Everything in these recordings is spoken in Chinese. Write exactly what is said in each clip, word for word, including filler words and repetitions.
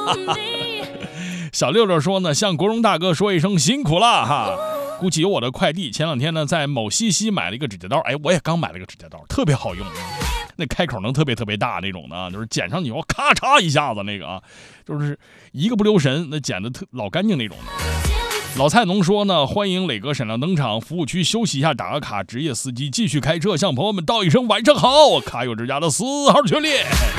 小六六说呢，向国荣大哥说一声辛苦了哈。估计有我的快递，前两天呢在某西西买了一个指甲刀，哎，我也刚买了个指甲刀，特别好用，那开口能特别特别大那种的，就是剪上以后咔嚓一下子那个啊，就是一个不留神，那剪的特老干净那种的。老菜农说呢，欢迎磊哥闪亮登场，服务区休息一下，打个卡，职业司机继续开车，向朋友们道一声晚上好。卡友之家的四号群里。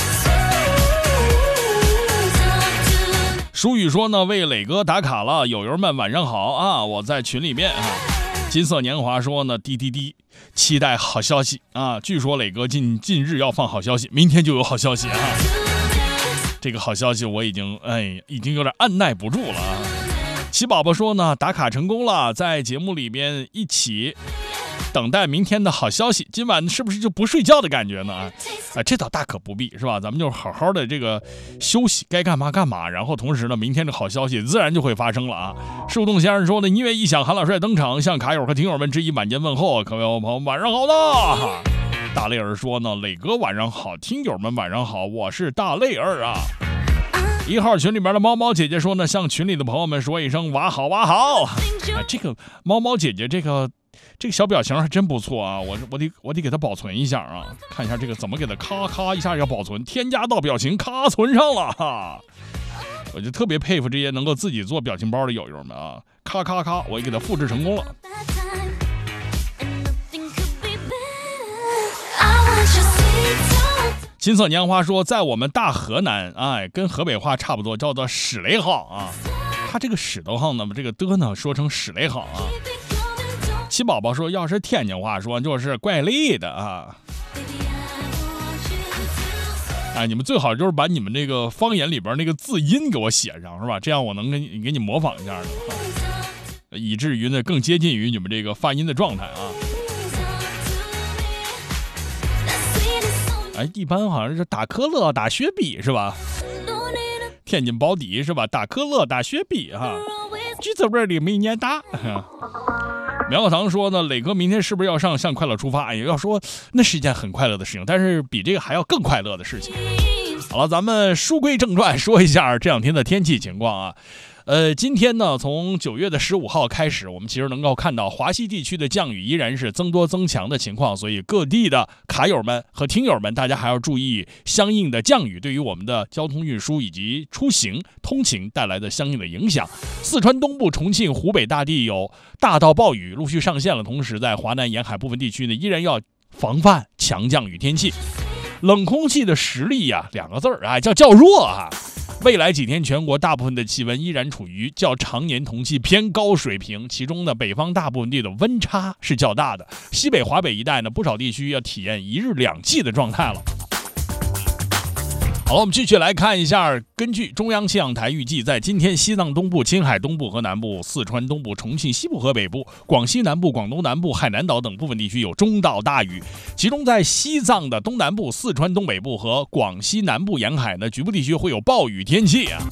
舒雨说呢，为磊哥打卡了，友友们晚上好啊！我在群里面啊。金色年华说呢，滴滴滴，期待好消息啊！据说磊哥近近日要放好消息，明天就有好消息啊！这个好消息我已经哎，已经有点按耐不住了啊！齐宝宝说呢，打卡成功了，在节目里边一起等待明天的好消息，今晚是不是就不睡觉的感觉呢？啊，这倒大可不必，是吧？咱们就好好的这个休息，该干嘛干嘛，然后同时呢，明天的好消息自然就会发生了啊！树洞先生说呢，音乐一响，韩老帅登场，向卡友和听友们致以晚间问候，各位朋友晚上好的。大泪儿说呢，磊哥晚上好，听友们晚上好，我是大泪儿啊。一号群里边的猫猫姐姐说呢，向群里的朋友们说一声哇好哇好。哎，这个猫猫姐姐这个。这个小表情还真不错啊，我我得我得给它保存一下啊，看一下这个怎么给它咔咔一下要保存，添加到表情咔存上了哈。我就特别佩服这些能够自己做表情包的友友们啊，咔咔咔，我也给它复制成功了。金色年华说，在我们大河南，哎，跟河北话差不多，叫做屎雷好啊。他这个屎的话呢，这个的呢说成屎雷好啊。七宝宝说，要是天津话说就是怪累的啊。哎，你们最好就是把你们这个方言里边那个字音给我写上，是吧？这样我能给你给你模仿一下的，以至于呢更接近于你们这个发音的状态啊。哎，一般好像是打可乐打雪碧是吧？天津保底是吧？打可乐打雪碧哈，橘子味的没年大。苗小堂说呢，磊哥明天是不是要上向快乐出发？也要说那是一件很快乐的事情，但是比这个还要更快乐的事情。好了，咱们书归正传，说一下这两天的天气情况啊。呃，今天呢，从九月的十五号开始，我们其实能够看到华西地区的降雨依然是增多增强的情况，所以各地的卡友们和听友们，大家还要注意相应的降雨对于我们的交通运输以及出行通勤带来的相应的影响。四川东部、重庆、湖北大地有大到暴雨陆续上线了，同时在华南沿海部分地区呢，依然要防范强降雨天气。冷空气的实力呀、啊，两个字儿啊，叫较弱啊。未来几天，全国大部分的气温依然处于较常年同期偏高水平，其中呢，北方大部分地的温差是较大的，西北、华北一带呢，不少地区要体验一日两季的状态了。好了，我们继续来看一下，根据中央气象台预计，在今天，西藏东部、青海东部和南部、四川东部、重庆西部和北部、广西南部、广东南部、海南岛等部分地区有中到大雨，其中在西藏的东南部、四川东北部和广西南部沿海呢，局部地区会有暴雨天气啊。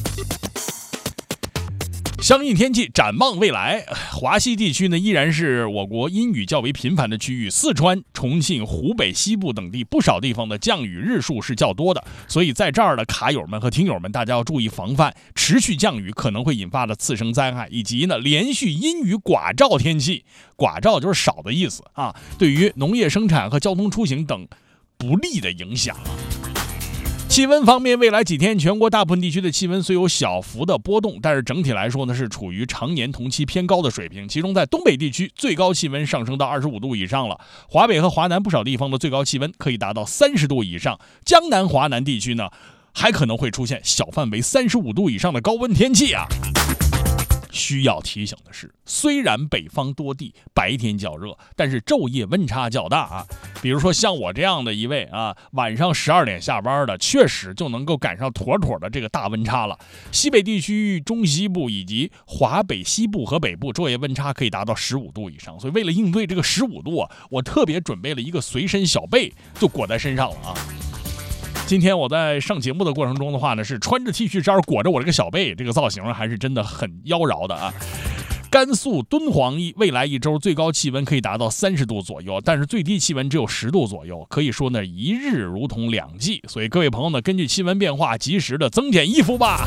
相应天气展望未来，华西地区呢依然是我国阴雨较为频繁的区域，四川、重庆、湖北西部等地不少地方的降雨日数是较多的，所以在这儿的卡友们和听友们，大家要注意防范持续降雨可能会引发的次生灾害，以及呢连续阴雨寡照天气，寡照就是少的意思啊，对于农业生产和交通出行等不利的影响。气温方面，未来几天全国大部分地区的气温虽有小幅的波动，但是整体来说呢是处于常年同期偏高的水平，其中在东北地区最高气温上升到二十五度以上了，华北和华南不少地方的最高气温可以达到三十度以上，江南华南地区呢还可能会出现小范围三十五度以上的高温天气啊。需要提醒的是，虽然北方多地白天较热，但是昼夜温差较大啊。比如说像我这样的一位啊，晚上十二点下班的，确实就能够赶上妥妥的这个大温差了。西北地区、中西部以及华北西部和北部昼夜温差可以达到十五度以上，所以为了应对这个十五度啊，我特别准备了一个随身小被，就裹在身上了啊。今天我在上节目的过程中的话呢，是穿着 T 恤衫裹着我这个小被，这个造型还是真的很妖娆的啊。 甘肃敦煌一未来一周最高气温可以达到三十度左右，但是最低气温只有十度左右，可以说呢一日如同两季。所以各位朋友呢，根据气温变化及时的增减衣服吧。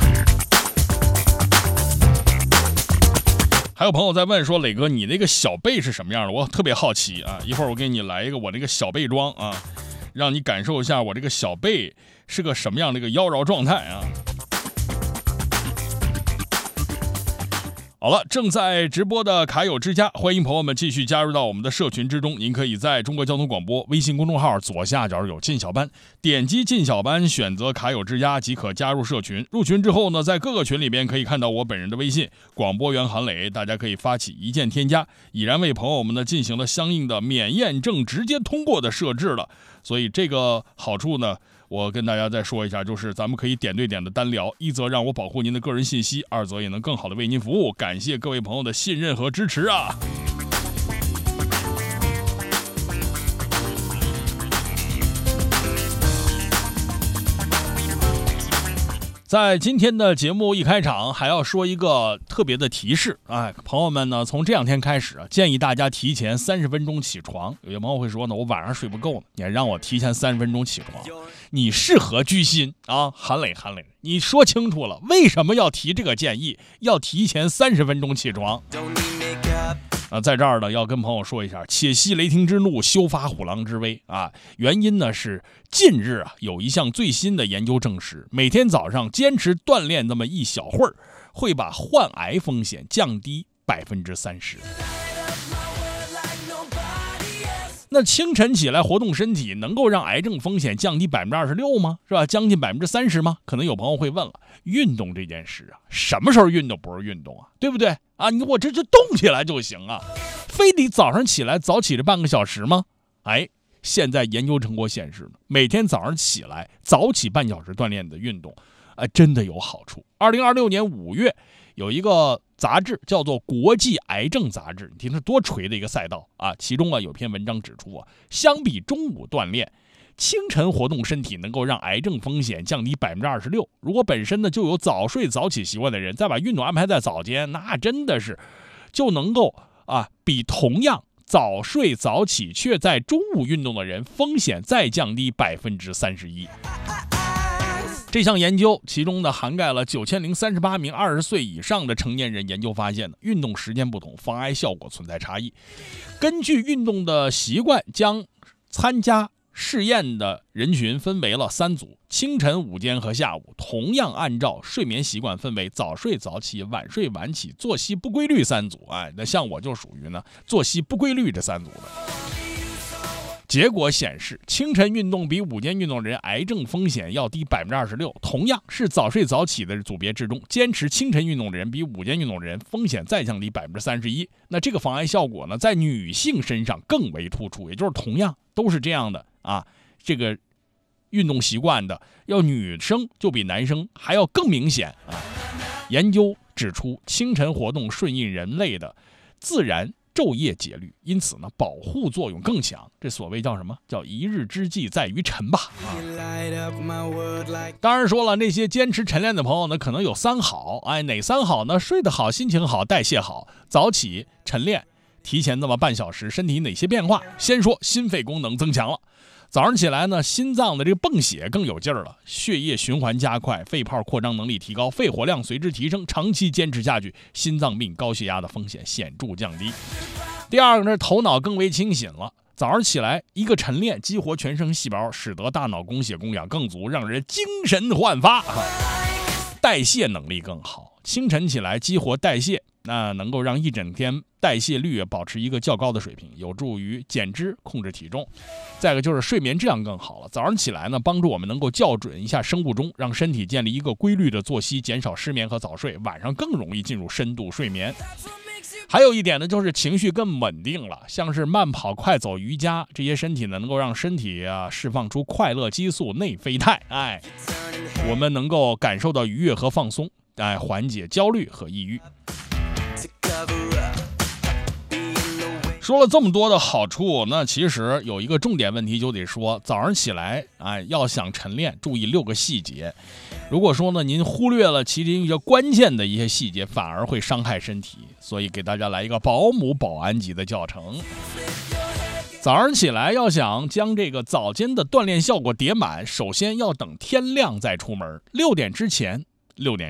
还有朋友在问说，磊哥你那个小背是什么样的？我特别好奇啊，一会儿我给你来一个我那个小背装啊，让你感受一下我这个小背是个什么样的一个妖娆状态啊。好了，正在直播的卡友之家，欢迎朋友们继续加入到我们的社群之中。您可以在中国交通广播微信公众号左下角有进小班，点击进小班，选择卡友之家即可加入社群。入群之后呢，在各个群里边可以看到我本人的微信广播员韩磊，大家可以发起一键添加，已然为朋友们呢进行了相应的免验证直接通过的设置了。所以这个好处呢，我跟大家再说一下，就是咱们可以点对点的单聊，一则让我保护您的个人信息，二则也能更好的为您服务。感谢各位朋友的信任和支持啊！在今天的节目一开场，还要说一个特别的提示，哎，朋友们呢，从这两天开始啊，建议大家提前三十分钟起床。有些朋友会说呢，我晚上睡不够呢，你还让我提前三十分钟起床，你是何居心啊？韩磊，韩磊，你说清楚了，为什么要提这个建议，要提前三十分钟起床？啊，在这儿呢，要跟朋友说一下，且息雷霆之怒，休发虎狼之威啊！原因呢是近日啊，有一项最新的研究证实，每天早上坚持锻炼那么一小会儿，会把患癌风险降低百分之三十。那清晨起来活动身体，能够让癌症风险降低百分之二十六吗？是吧？将近百分之三十吗？可能有朋友会问了，运动这件事啊，什么时候运动不是运动啊？对不对啊？你我这就动起来就行啊，非得早上起来早起这半个小时吗？哎，现在研究成果显示，每天早上起来早起半小时锻炼的运动，啊，真的有好处。二零二六年五月。有一个杂志叫做国际癌症杂志，你听着多垂的一个赛道啊！其中啊有篇文章指出啊，相比中午锻炼，清晨活动身体能够让癌症风险降低百分之二十六。如果本身呢就有早睡早起习惯的人，再把运动安排在早间，那真的是就能够啊比同样早睡早起却在中午运动的人风险再降低百分之三十一。这项研究其中呢涵盖了九千零三十八名二十岁以上的成年人，研究发现呢，运动时间不同，防癌效果存在差异。根据运动的习惯，将参加试验的人群分为了三组：清晨、午间和下午。同样按照睡眠习惯分为早睡早起、晚睡晚起、作息不规律三组。哎，那像我就属于呢作息不规律这三组的。结果显示，清晨运动比午间运动人癌症风险要低百分之二十六。同样是早睡早起的组别之中，坚持清晨运动的人比午间运动的人风险再降低百分之三十一。那这个防癌效果呢，在女性身上更为突出，也就是同样都是这样的啊，这个运动习惯的，要女生就比男生还要更明显啊。研究指出，清晨活动顺应人类的自然昼夜节律，因此呢，保护作用更强。这所谓叫什么？叫一日之计在于晨吧。啊、当然说了，那些坚持晨练的朋友呢，可能有三好。哎，哪三好呢？睡得好，心情好，代谢好，早起晨练，提前那么半小时，身体哪些变化？先说心肺功能增强了。早上起来呢，心脏的这个泵血更有劲儿了，血液循环加快，肺泡扩张能力提高，肺活量随之提升，长期坚持下去，心脏病、高血压的风险显著降低。第二个呢，头脑更为清醒了。早上起来一个晨练，激活全身细胞，使得大脑供血供氧更足，让人精神焕发，代谢能力更好。清晨起来激活代谢，那能够让一整天代谢率保持一个较高的水平，有助于减脂、控制体重。再一个就是睡眠质量更好了，早上起来呢，帮助我们能够校准一下生物钟，让身体建立一个规律的作息，减少失眠和早睡，晚上更容易进入深度睡眠。还有一点呢，就是情绪更稳定了，像是慢跑、快走、瑜伽这些身体呢，能够让身体啊释放出快乐激素内啡肽，哎，我们能够感受到愉悦和放松，哎，缓解焦虑和抑郁。说了这么多的好处，那其实有一个重点问题就得说，早上起来，哎，要想晨练，注意六个细节。 如果说呢，您忽略了其中一些关键的一些细节，反而会伤害身体。所以给大家来一个保姆保安级的教程。早上起来要想将这个早间的锻炼效果叠满，首先要等天亮再出门，六点之前，六点